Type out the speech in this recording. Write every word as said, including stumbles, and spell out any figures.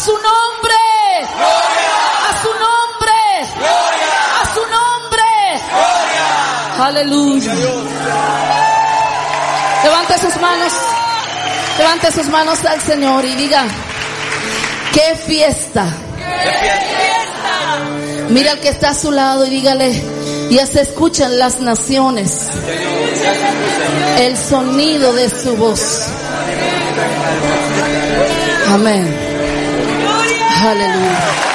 su nombre. Gloria. A su nombre. Gloria. A su nombre. Gloria. Aleluya. Levante sus manos. Levante sus manos al Señor y diga: ¡qué fiesta! ¡Qué fiesta! Mira al que está a su lado y dígale: ya se escuchan las naciones, el sonido de su voz. Amén. Aleluya.